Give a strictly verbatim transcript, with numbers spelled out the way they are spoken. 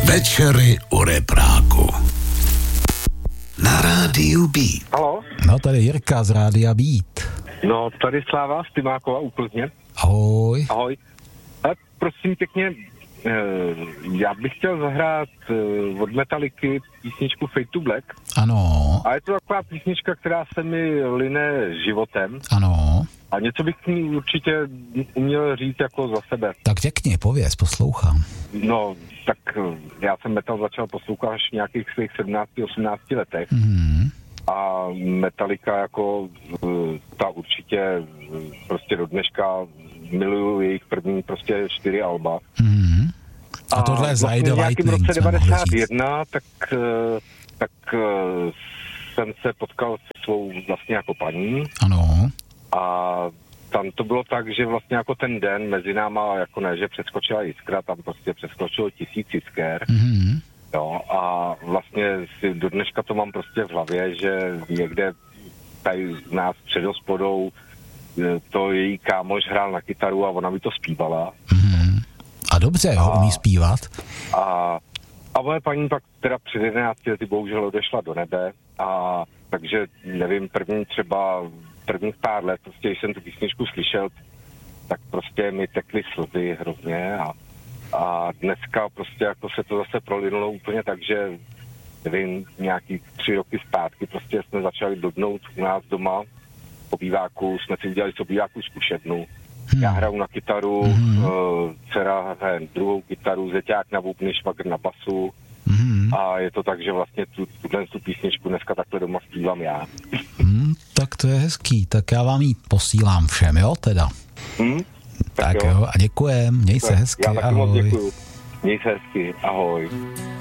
Večery u repráku. Na rádiu Beat. Halo? No, tady Jirka z rádia Beat. No, tady Sláva z Tymákova u Plzně. Ahoj. Ahoj. A prosím pěkně, já bych chtěl zahrát od Metalliky písničku Fade to Black. Ano. A je to taková písnička, která se mi line životem. Ano. A něco bych k ní určitě uměl říct jako za sebe. Tak řekni, pověz, poslouchám. No, tak já jsem metal začal poslouchat až v nějakých svých sedmnáct osmnáct letech. Mm. A Metallica jako ta určitě prostě do dneška miluju jejich první prostě čtyři alba. Mm. A tohle je vlastně Zide v nějakým Lightning, roce devadesát jedna, tak, tak jsem se potkal se svou vlastně jako paní. Ano. A tam to bylo tak, že vlastně jako ten den mezi náma, jako ne, že přeskočila jiskra, tam prostě přeskočilo tisíc jisker. Mm. Jo, a vlastně si do dneška to mám prostě v hlavě, že někde tady nás před hospodou to její kámoš hrál na kytaru a ona mi to zpívala. Mm. A dobře, ho umí zpívat. A, a moje paní pak teda před jedenácti lety bohužel odešla do nebe, a takže nevím, první třeba prvních pár let, prostě když jsem tu písničku slyšel, tak prostě mi tekly slzy hrozně a A dneska prostě jako se to zase prolinulo úplně tak, že nevím, nějaký tři roky zpátky prostě jsme začali dodnout u nás doma po býváku, jsme si udělali co býváku zkušebnu. Hmm. Já hraju na kytaru, hmm. uh, dcera hraje druhou kytaru, zeťák na bubny, švagr na basu. Hmm. A je to tak, že vlastně tu, tuhle tu písničku dneska takhle doma zpívám já. Hmm, tak to je hezký, tak já vám ji posílám všem, jo, teda. Hmm? Tak, tak jo. jo, a děkujem, měj se hezky, já taky ahoj. moc děkuju. Měj se hezky, ahoj.